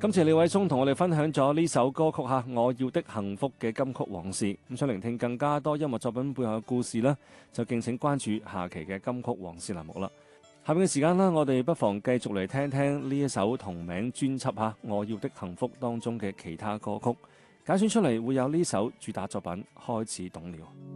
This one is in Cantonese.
今次李偉聰同我哋分享咗呢首歌曲《我要的幸福》嘅金曲往事。咁想聆聽更加多音樂作品背後嘅故事呢，就敬請關注下期嘅金曲往事欄目啦。下面嘅時間啦，我哋不妨繼續嚟聽聽呢一首同名專輯《我要的幸福》當中嘅其他歌曲，揀選出嚟會有呢首主打作品《開始懂了》。